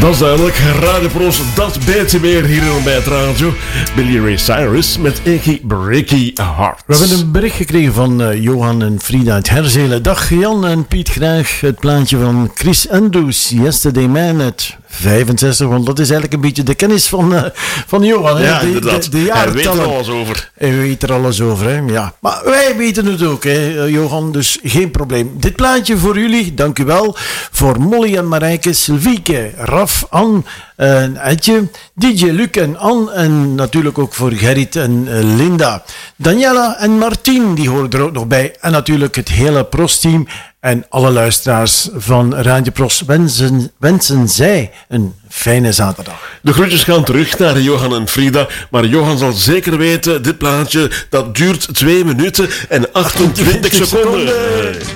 Dat is duidelijk. Radio Pros, dat beetje meer hier bij het radio. Billy Ray Cyrus met Achy Breaky Heart. We hebben een bericht gekregen van Johan en Frida uit Herzelen. Dag Jan en Piet, graag het plaatje van Chris Andrews, Yesterday Man uit 65, want dat is eigenlijk een beetje de kennis van Johan. Ja, hè? inderdaad. Hij weet er alles over. Hij weet er alles over, hè? Ja. Maar wij weten het ook, hè, Johan, dus geen probleem. Dit plaatje voor jullie, dank u wel. Voor Molly en Marijke, Sylvieke, Raf, Anne, Etje, DJ Luc en Anne. En natuurlijk ook voor Gerrit en Linda. Daniela en Martien, die horen er ook nog bij. En natuurlijk het hele Pros-team. En alle luisteraars van Radio Pros wensen zij een fijne zaterdag. De groetjes gaan terug naar Johan en Frida. Maar Johan zal zeker weten, dit plaatje dat duurt 2 minuten en 28 seconden.